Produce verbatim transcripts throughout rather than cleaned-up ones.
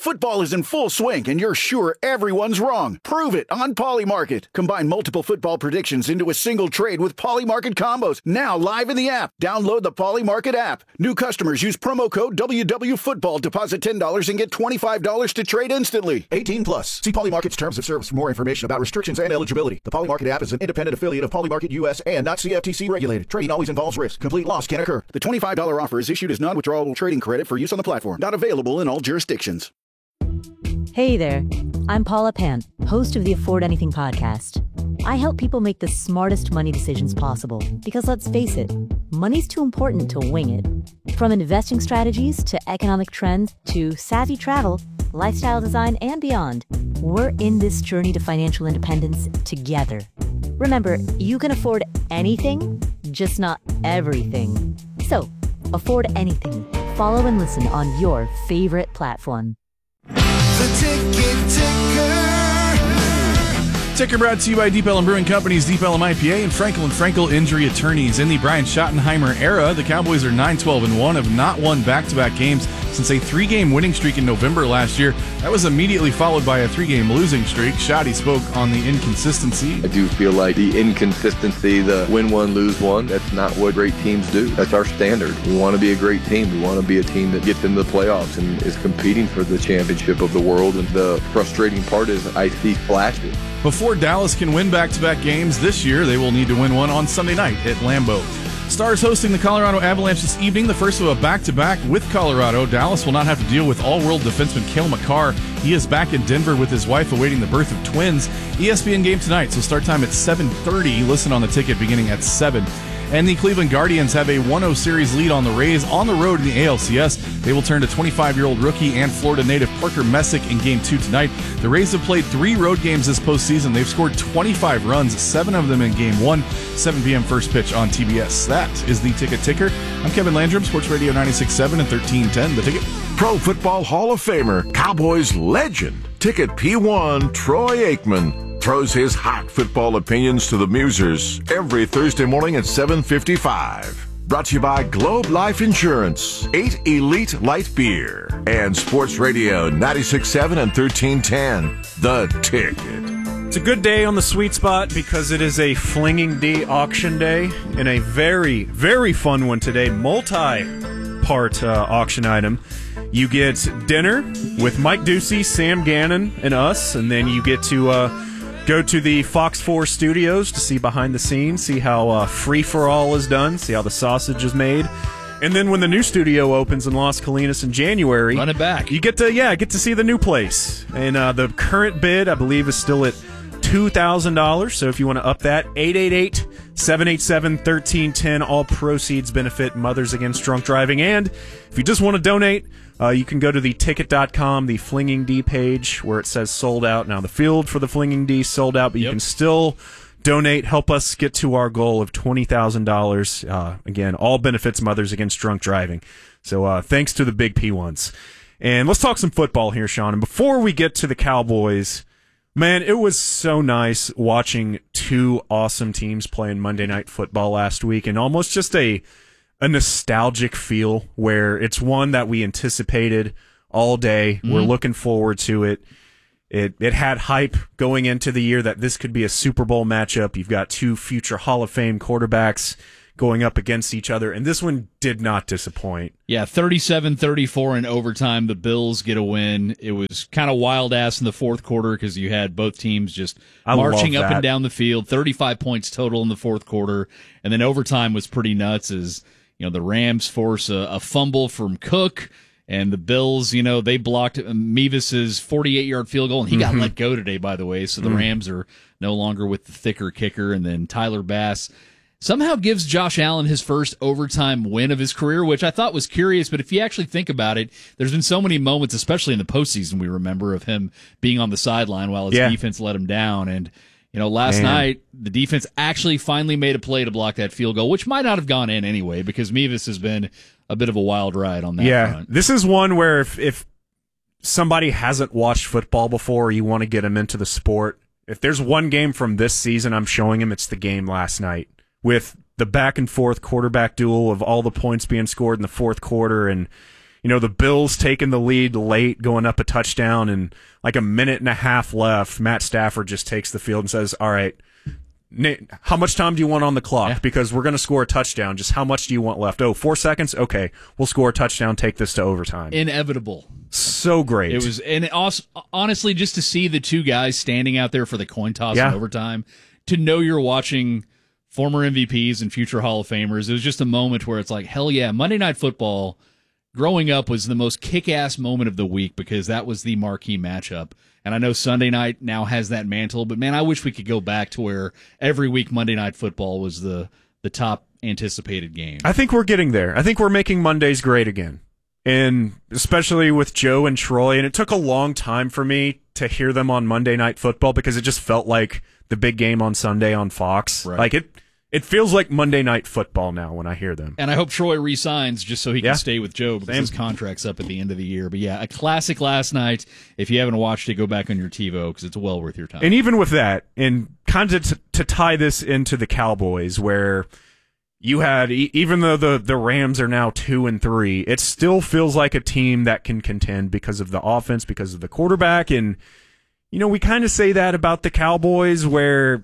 Football is in full swing, and you're sure everyone's wrong. Prove it on Polymarket. Combine multiple football predictions into a single trade with Polymarket combos. Now live in the app. Download the Polymarket app. New customers use promo code W W Football. Deposit ten dollars and get twenty-five dollars to trade instantly. eighteen plus. See Polymarket's terms of service for more information about restrictions and eligibility. The Polymarket app is an independent affiliate of Polymarket U S and not C F T C regulated. Trading always involves risk. Complete loss can occur. The twenty-five dollars offer is issued as non-withdrawable trading credit for use on the platform. Not available in all jurisdictions. Hey there, I'm Paula Pant, host of the Afford Anything podcast. I help people make the smartest money decisions possible because, let's face it, money's too important to wing it. From investing strategies to economic trends to savvy travel, lifestyle design, and beyond, we're in this journey to financial independence together. Remember, you can afford anything, just not everything. So, afford anything. Follow and listen on your favorite platform. The Ticket Ticker. Ticker brought to you by Deep Ellum Brewing Company's Deep Ellum I P A and Frankel and Frankel Injury Attorneys. In the Brian Schottenheimer era, the Cowboys are nine twelve and one, have not won back-to-back games since a three-game winning streak in November last year. That was immediately followed by a three-game losing streak. Schotty spoke on the inconsistency. I do feel like the inconsistency, the win one, lose one, that's not what great teams do. That's our standard. We want to be a great team. We want to be a team that gets into the playoffs and is competing for the championship of the world. And the frustrating part is I see flashes. Before Dallas can win back-to-back games this year, they will need to win one on Sunday night at Lambeau. Stars hosting the Colorado Avalanche this evening, the first of a back-to-back with Colorado. Dallas will not have to deal with all-world defenseman Cale Makar. He is back in Denver with his wife awaiting the birth of twins. E S P N game tonight, so start time at seven thirty. Listen on the ticket beginning at seven. And the Cleveland Guardians have a one oh series lead on the Rays on the road in the A L C S. They will turn to twenty-five-year-old rookie and Florida native Parker Messick in Game two tonight. The Rays have played three road games this postseason. They've scored twenty-five runs, seven of them in Game one. seven p.m. first pitch on T B S. That is the Ticket Ticker. I'm Kevin Landrum, Sports Radio ninety-six point seven and thirteen ten. The Ticket. Pro Football Hall of Famer, Cowboys legend, Ticket P one, Troy Aikman, throws his hot football opinions to the musers every Thursday morning at seven fifty-five. Brought to you by Globe Life Insurance, eight Elite Light Beer, and Sports Radio ninety-six point seven and thirteen ten. The Ticket. It's a good day on the Sweet Spot because it is a Flinging D auction day and a very, very fun one today. Multi-part uh, auction item. You get dinner with Mike Ducey, Sam Gannon, and us, and then you get to uh, go to the Fox four studios to see behind the scenes, see how uh, free-for-all is done, see how the sausage is made. And then when the new studio opens in Las Colinas in January, run it back. You get to yeah get to see the new place. And uh, the current bid, I believe, is still at two thousand dollars. So if you want to up that, eight eight eight, seven eight seven, one three one zero. All proceeds benefit Mothers Against Drunk Driving. And if you just want to donate, uh, you can go to the ticket dot com, the Flinging D page, where it says sold out. Now, the field for the Flinging D sold out, but you yep. can still donate, help us get to our goal of twenty thousand dollars. Uh, again, all benefits Mothers Against Drunk Driving. So uh, thanks to the big P ones. And let's talk some football here, Sean. And before we get to the Cowboys, man, it was so nice watching two awesome teams playing Monday Night Football last week, and almost just a a nostalgic feel where it's one that we anticipated all day. Mm-hmm. We're looking forward to it. It it had hype going into the year that this could be a Super Bowl matchup. You've got two future Hall of Fame quarterbacks going up against each other, and this one did not disappoint. Yeah, thirty-seven thirty-four in overtime. The Bills get a win. It was kind of wild-ass in the fourth quarter because you had both teams just I marching up and down the field, thirty-five points total in the fourth quarter, and then overtime was pretty nuts as, you know, the Rams force a, a fumble from Cook, and the Bills, you know, they blocked Mevis's forty-eight-yard field goal, and he mm-hmm. got let go today, by the way, so the mm-hmm. Rams are no longer with the thicker kicker, and then Tyler Bass somehow gives Josh Allen his first overtime win of his career, which I thought was curious. But if you actually think about it, there's been so many moments, especially in the postseason, we remember, of him being on the sideline while his yeah. defense let him down. And, you know, last Man. night, the defense actually finally made a play to block that field goal, which might not have gone in anyway, because Mevis has been a bit of a wild ride on that yeah, front. This is one where if, if somebody hasn't watched football before, or you want to get them into the sport, if there's one game from this season I'm showing him, it's the game last night, with the back-and-forth quarterback duel of all the points being scored in the fourth quarter. And, you you know, the Bills taking the lead late, going up a touchdown, and like a minute and a half left, Matt Stafford just takes the field and says, all right, Nate, how much time do you want on the clock? Yeah. Because we're going to score a touchdown. Just how much do you want left? Oh, four seconds? Okay, we'll score a touchdown, take this to overtime. Inevitable. So great. It was, and it also, honestly, just to see the two guys standing out there for the coin toss Yeah. in overtime, to know you're watching former M V Ps and future Hall of Famers, it was just a moment where it's like, hell yeah, Monday Night Football growing up was the most kick-ass moment of the week because that was the marquee matchup. And I know Sunday night now has that mantle, but man, I wish we could go back to where every week Monday Night Football was the, the top anticipated game. I think we're getting there. I think we're making Mondays great again. And especially with Joe and Troy, and it took a long time for me to hear them on Monday Night Football because it just felt like the big game on Sunday on Fox. Right. Like it it feels like Monday Night Football now when I hear them. And I hope Troy re-signs just so he can Yeah. stay with Joe because Same. his contract's up at the end of the year. But yeah, a classic last night. If you haven't watched it, go back on your TiVo because it's well worth your time. And even with that, and kind of to, to tie this into the Cowboys, where you had, e- even though the, the Rams are now two and three, it still feels like a team that can contend because of the offense, because of the quarterback. And, you know, we kind of say that about the Cowboys where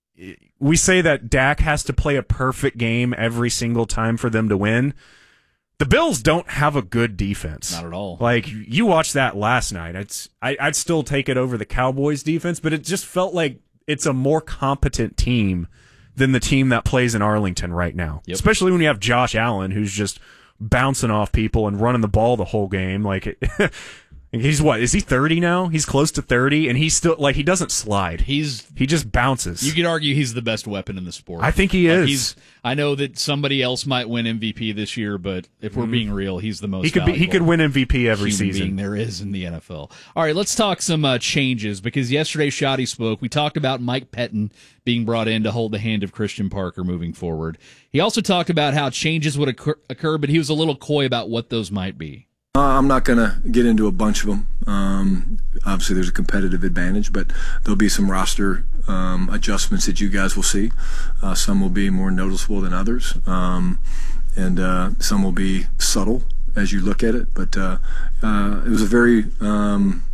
we say that Dak has to play a perfect game every single time for them to win. The Bills don't have a good defense. Not at all. Like, you watched that last night. It's I, I'd still take it over the Cowboys defense, but it just felt like it's a more competent team than the team that plays in Arlington right now. Yep. Especially when you have Josh Allen, who's just bouncing off people and running the ball the whole game. Like, he's what? Is he thirty now? He's close to thirty, and he's still, like, he doesn't slide. He's He just bounces. You could argue he's the best weapon in the sport. I think he Like, is. He's. I know that somebody else might win M V P this year, but if we're being real, he's the most. He could be, he valuable could win M V P every human season. being there is in the N F L. All right, let's talk some uh, changes because yesterday Shoddy spoke. We talked about Mike Pettin being brought in to hold the hand of Christian Parker moving forward. He also talked about how changes would occur, occur but he was a little coy about what those might be. Uh, I'm not going to get into a bunch of them. Um, obviously, there's a competitive advantage, but there'll be some roster um, adjustments that you guys will see. Uh, some will be more noticeable than others, um, and uh, some will be subtle as you look at it. But uh, uh, it was a very, um,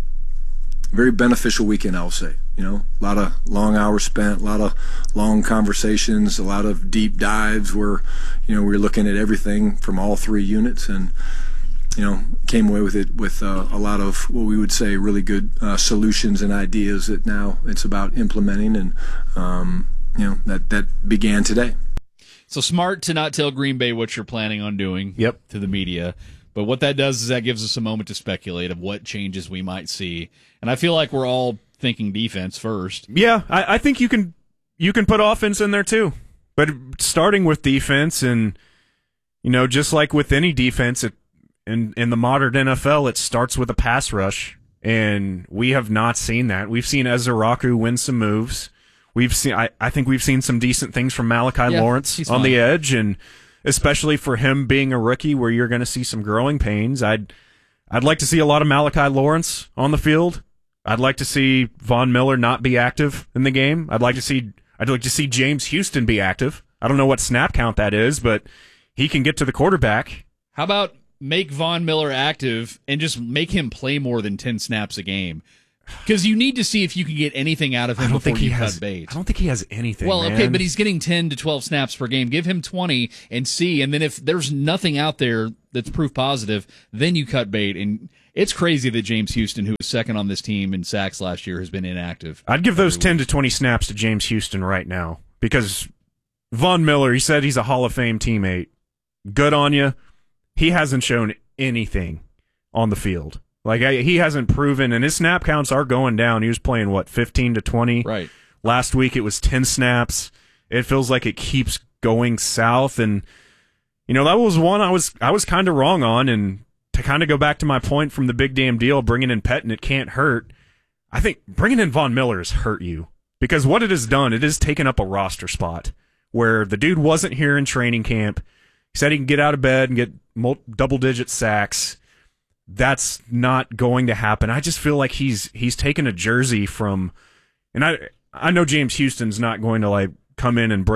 very beneficial weekend, I'll say. You know, a lot of long hours spent, a lot of long conversations, a lot of deep dives where, you know, we were looking at everything from all three units and, you know, came away with it with uh, a lot of what we would say really good uh, solutions and ideas that now it's about implementing, and um, you know that that began today. So smart to not tell Green Bay what you're planning on doing Yep. to the media. But what that does is that gives us a moment to speculate of what changes we might see. And I feel like we're all thinking defense first. Yeah, I, I think you can you can put offense in there too, but starting with defense, and you know, just like with any defense, it, in in the modern N F L, it starts with a pass rush, and we have not seen that. We've seen Ezraku win some moves. We've seen, I, I think we've seen some decent things from Malachi Yeah, Lawrence he's on fine. the edge, and especially for him being a rookie, where you're going to see some growing pains. I'd I'd like to see a lot of Malachi Lawrence on the field. I'd like to see Von Miller not be active in the game. I'd like to see I'd like to see James Houston be active. I don't know what snap count that is, but he can get to the quarterback. How about make Von Miller active and just make him play more than ten snaps a game? Because you need to see if you can get anything out of him I don't before think he you has. cut bait. I don't think he has anything. Well, man. okay, but he's getting ten to twelve snaps per game. Give him twenty and see, and then if there's nothing out there that's proof positive, then you cut bait. And it's crazy that James Houston, who was second on this team in sacks last year, has been inactive. I'd give those every ten week. to twenty snaps to James Houston right now, because Von Miller, he said he's a Hall of Fame teammate. Good on you. He hasn't shown anything on the field. Like, I, he hasn't proven, and his snap counts are going down. He was playing, what, fifteen to twenty? Right. Last week it was ten snaps. It feels like it keeps going south, and, you know, that was one I was I was kind of wrong on, and to kind of go back to my point from the big damn deal, bringing in Pettin, it can't hurt. I think bringing in Von Miller has hurt you, because what it has done, it has taken up a roster spot where the dude wasn't here in training camp. He said he can get out of bed and get mul- double-digit sacks. That's not going to happen. I just feel like he's he's taken a jersey from, and I I know James Houston's not going to like come in and break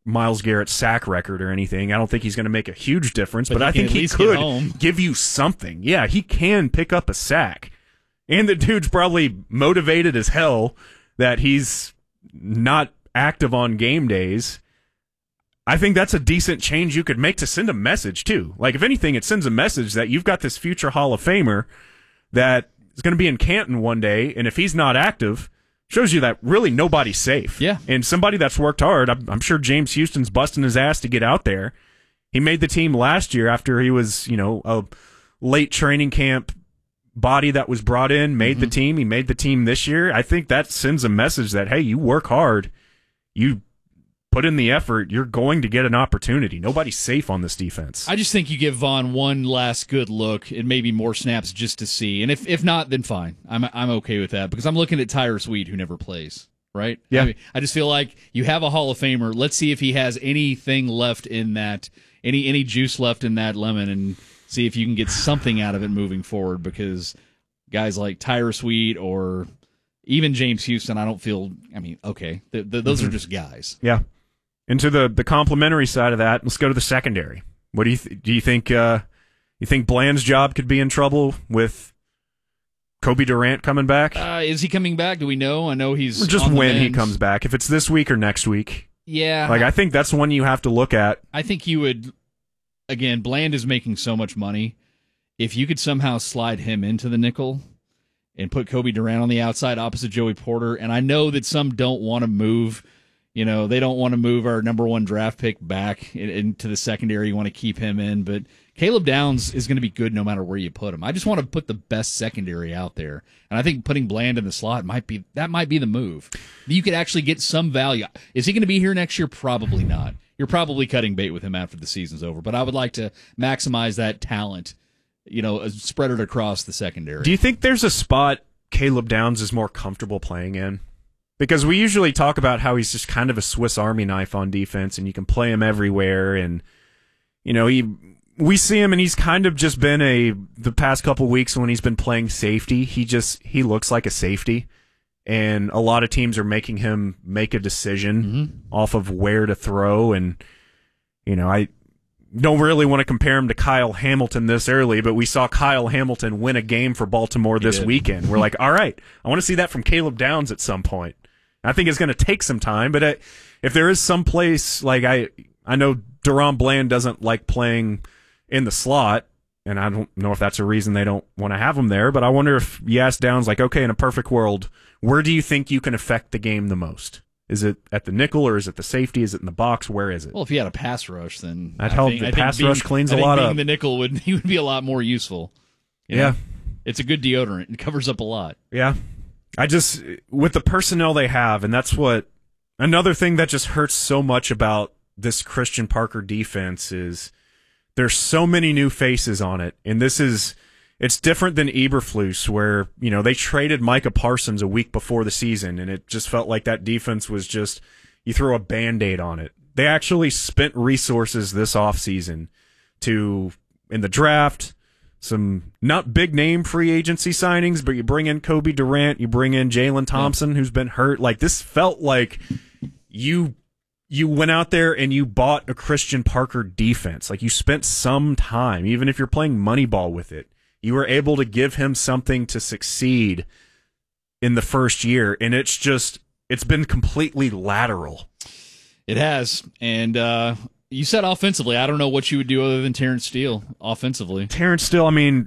Myles Garrett's sack record or anything. I don't think he's going to make a huge difference, but, but I think he could give you something. Yeah, he can pick up a sack. And the dude's probably motivated as hell that he's not active on game days. I think that's a decent change you could make to send a message, too. Like, if anything, it sends a message that you've got this future Hall of Famer that is going to be in Canton one day, and if he's not active, shows you that really nobody's safe. Yeah. And somebody that's worked hard, I'm, I'm sure James Houston's busting his ass to get out there. He made the team last year after he was, you know, a late training camp body that was brought in, made mm-hmm. the team. He made the team this year. I think that sends a message that, hey, you work hard, you put in the effort, you're going to get an opportunity. Nobody's safe on this defense. I just think you give Vaughn one last good look and maybe more snaps just to see. And if if not, then fine. I'm I'm okay with that because I'm looking at Tyrus Wheat, who never plays, right? Yeah. I mean, I just feel like you have a Hall of Famer. Let's see if he has anything left in that, any any juice left in that lemon, and see if you can get something out of it moving forward because guys like Tyrus Wheat or even James Houston, I don't feel, I mean, okay, the, the, those mm-hmm. are just guys. Yeah. And to the, the complimentary side of that, let's go to the secondary. What do you th- do? You think uh, you think Bland's job could be in trouble with Kobe Durant coming back? Uh, is he coming back? Do we know? I know he's or just on when the he comes back. If it's this week or next week, yeah. Like I think that's one you have to look at. I think you would. Again, Bland is making so much money. If you could somehow slide him into the nickel and put Kobe Durant on the outside opposite Joey Porter, and I know that some don't want to move. You know, they don't want to move our number one draft pick back in, into the secondary. You want to keep him in. But Caleb Downs is going to be good no matter where you put him. I just want to put the best secondary out there. And I think putting Bland in the slot might be that might be the move. You could actually get some value. Is he going to be here next year? Probably not. You're probably cutting bait with him after the season's over. But I would like to maximize that talent, you know, spread it across the secondary. Do you think there's a spot Caleb Downs is more comfortable playing in? Because we usually talk about how he's just kind of a Swiss Army knife on defense, and you can play him everywhere. And you know, he we see him, and he's kind of just been a the past couple weeks when he's been playing safety. He just he looks like a safety, and a lot of teams are making him make a decision mm-hmm. off of where to throw. And you know, I don't really want to compare him to Kyle Hamilton this early, but we saw Kyle Hamilton win a game for Baltimore this weekend. We're like, all right, I want to see that from Caleb Downs at some point. I think it's going to take some time, but I, if there is some place, like I I know Deron Bland doesn't like playing in the slot, and I don't know if that's a reason they don't want to have him there, but I wonder if you ask Downs, like, okay, in a perfect world, where do you think you can affect the game the most? Is it at the nickel, or is it the safety? Is it in the box? Where is it? Well, if you had a pass rush, then I'd help. The pass rush cleans a lot up. Being the nickel would he would be a lot more useful. You know? Yeah, it's a good deodorant. It covers up a lot. Yeah. I just, with the personnel they have, and that's what, another thing that just hurts so much about this Christian Parker defense is there's so many new faces on it. And this is, it's different than Eberflus, where, you know, they traded Micah Parsons a week before the season, and it just felt like that defense was just, you throw a Band-Aid on it. They actually spent resources this offseason to, in the draft, some not big name free agency signings, but you bring in Kobe Durant, you bring in Jalen Thompson, yeah. who's been hurt. Like, this felt like you you went out there and you bought a Christian Parker defense. Like, you spent some time, even if you're playing Moneyball with it, you were able to give him something to succeed in the first year, and it's just it's been completely lateral. It has, and uh you said offensively. I don't know what you would do other than Terrence Steele offensively. Terrence Steele, I mean,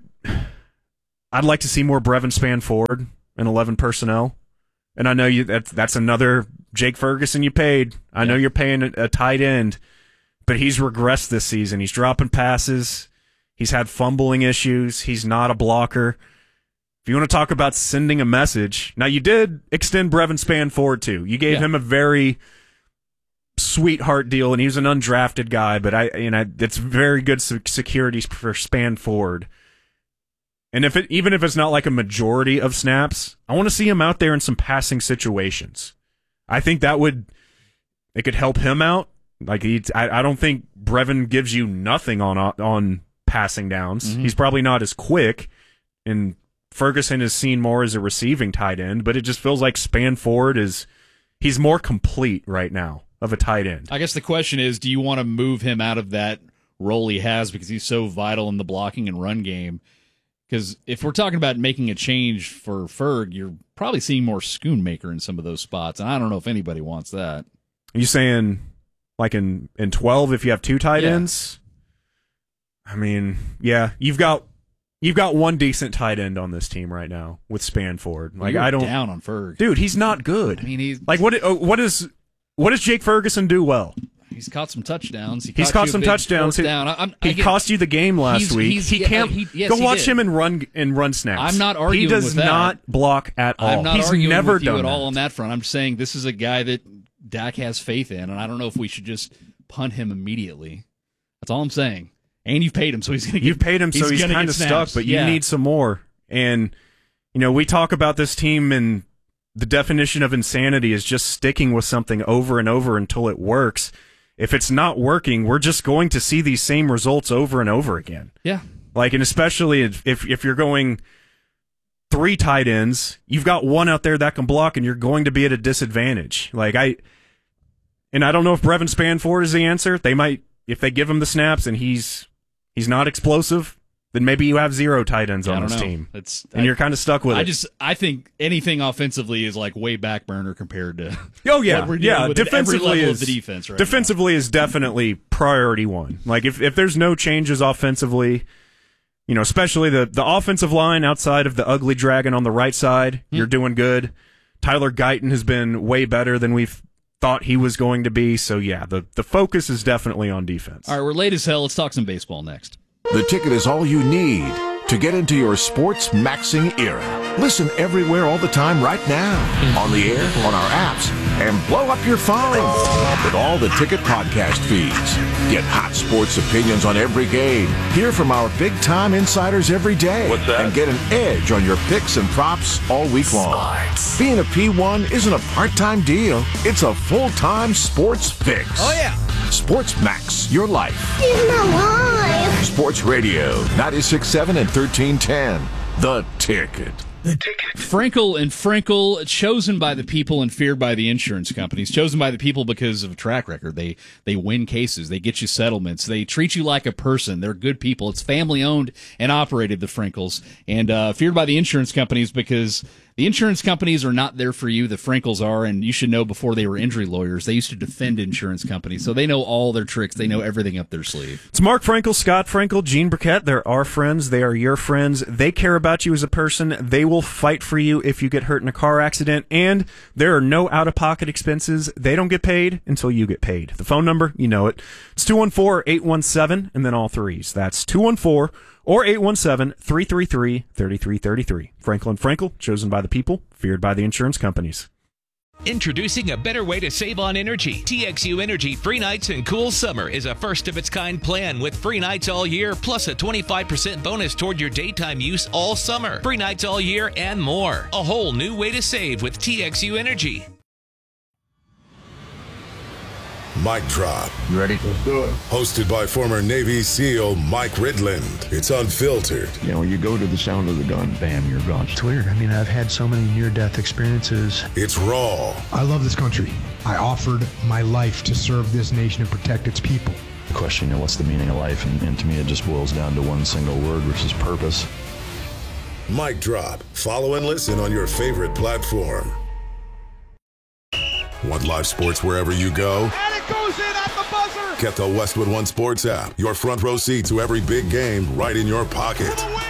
I'd like to see more Brevin Spann-Ford in eleven personnel. And I know you that's, that's another Jake Ferguson you paid. I yeah. know you're paying a, a tight end, but he's regressed this season. He's dropping passes. He's had fumbling issues. He's not a blocker. If you want to talk about sending a message, now you did extend Brevin Spann-Ford too. You gave yeah. him a very sweetheart deal, and he was an undrafted guy, but I, you know, it's very good security for Spann-Ford. And if it, even if it's not like a majority of snaps, I want to see him out there in some passing situations. I think that would, it could help him out. Like he, I, I don't think Brevin gives you nothing on on passing downs. Mm-hmm. He's probably not as quick, and Ferguson is seen more as a receiving tight end, but it just feels like Spann-Ford is, he's more complete right now of a tight end. I guess the question is, do you want to move him out of that role he has because he's so vital in the blocking and run game? Because if we're talking about making a change for Ferg, you're probably seeing more Schoonmaker in some of those spots, and I don't know if anybody wants that. Are you saying like in, in twelve if you have two tight Yeah. ends? I mean, yeah, you've got you've got one decent tight end on this team right now with Spanford. Like You're I don't down on Ferg. Dude, he's not good. I mean, he's like what oh, what is what does Jake Ferguson do well? He's caught some touchdowns. He He's caught, caught you a some big touchdowns. fourth He, down. I, I'm, he I get, cost you the game last he's- week. he's- he yeah, can't he- yes, go he watch did. him and run and run snaps. I'm not arguing He does with that. not block at all. I'm not He's arguing never with you done at all that. on that front. I'm just saying this is a guy that Dak has faith in, and I don't know if we should just punt him immediately. That's all I'm saying. And you've paid him, so he's going to get. You've paid him, so he's, gonna kind get of stuck. snaps. But you Yeah. need some more. And you know, we talk about this team, and the definition of insanity is just sticking with something over and over until it works. If it's not working, we're just going to see these same results over and over again. Yeah. Like, and especially if if you're going three tight ends, you've got one out there that can block, and you're going to be at a disadvantage. Like I, and I don't know if Brevin Spanford is the answer. They might, if they give him the snaps and he's he's not explosive, then maybe you have zero tight ends Yeah, I on don't this know. team, It's, and I, you're kind of stuck with I it. just I think anything offensively is like way back burner compared to. Oh yeah, what we're dealing yeah. with at every Defensively level is of the defense right defensively is definitely priority one. Like if if there's no changes offensively, you know, especially the the offensive line outside of the ugly dragon on the right side, Hmm. you're doing good. Tyler Guyton has been way better than we've thought he was going to be. So yeah, the the focus is definitely on defense. All right, we're late as hell. Let's talk some baseball next. The Ticket is all you need to get into your sports maxing era. Listen everywhere all the time right now. On the air, on our apps, and blow up your phone with all the Ticket podcast feeds. Get hot sports opinions on every game. Hear from our big-time insiders every day. What's that? And get an edge on your picks and props all week long. Being a P one isn't a part-time deal. It's a full-time sports fix. Oh, yeah. Sports Max, your life. He's my life. Sports Radio, ninety-six point seven and thirteen ten. The Ticket. Frankel and Frankel, chosen by the people and feared by the insurance companies. Chosen by the people because of a track record. They they win cases. They get you settlements. They treat you like a person. They're good people. It's family owned and operated, the Frankels. And uh, feared by the insurance companies because the insurance companies are not there for you. The Frankels are, and you should know before they were injury lawyers, they used to defend insurance companies. So they know all their tricks. They know everything up their sleeve. It's Mark Frankel, Scott Frankel, Gene Burkett. They're our friends. They are your friends. They care about you as a person. They will fight for you if you get hurt in a car accident. And there are no out-of-pocket expenses. They don't get paid until you get paid. The phone number, you know it. It's two one four, eight one seven, and then all threes. That's two one four or eight one seven, three three three, three three three three. Franklin Frankel, chosen by the people, feared by the insurance companies. Introducing a better way to save on energy. T X U Energy Free Nights and Cool Summer is a first-of-its-kind plan with free nights all year, plus a twenty-five percent bonus toward your daytime use all summer. Free nights all year and more. A whole new way to save with T X U Energy. Mic Drop. You ready? Let's do it. Hosted by former Navy SEAL Mike Ridland. It's unfiltered. You know, you go to the sound of the gun, bam, you're gone. It's weird. I mean, I've had so many near-death experiences. It's raw. I love this country. I offered my life to serve this nation and protect its people. The question, you know, what's the meaning of life? And, and to me, it just boils down to one single word, which is purpose. Mic Drop. Follow and listen on your favorite platform. Want live sports wherever you go? And it goes in at the buzzer. Get the Westwood One Sports app. Your front row seat to every big game right in your pocket.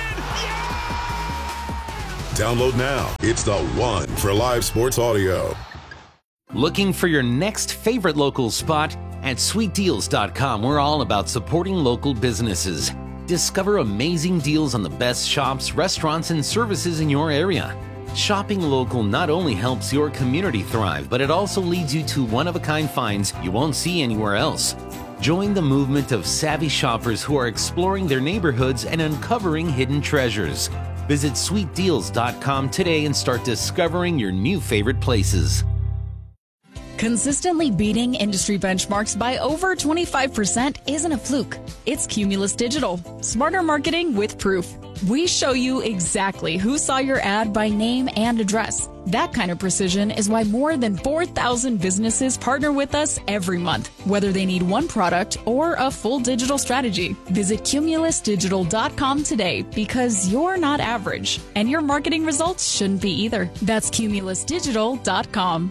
Download now. It's the one for live sports audio. Looking for your next favorite local spot? At sweet deals dot com, we're all about supporting local businesses. Discover amazing deals on the best shops, restaurants, and services in your area. Shopping local not only helps your community thrive, but it also leads you to one-of-a-kind finds you won't see anywhere else. Join the movement of savvy shoppers who are exploring their neighborhoods and uncovering hidden treasures. Visit sweet deals dot com today and start discovering your new favorite places. Consistently beating industry benchmarks by over twenty-five percent isn't a fluke. It's Cumulus Digital. Smarter marketing with proof. We show you exactly who saw your ad by name and address. That kind of precision is why more than four thousand businesses partner with us every month, whether they need one product or a full digital strategy. Visit Cumulus Digital dot com today because you're not average, and your marketing results shouldn't be either. That's Cumulus Digital dot com.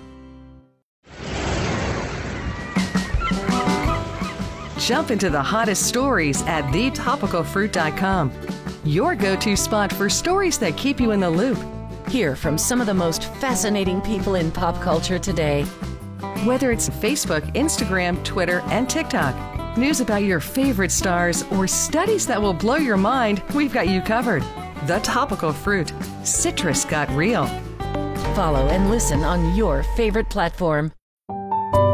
Jump into the hottest stories at the topical fruit dot com. Your go-to spot for stories that keep you in the loop. Hear from some of the most fascinating people in pop culture today. Whether it's Facebook, Instagram, Twitter, and TikTok, news about your favorite stars, or studies that will blow your mind, we've got you covered. The Topical Fruit. Citrus got real. Follow and listen on your favorite platform.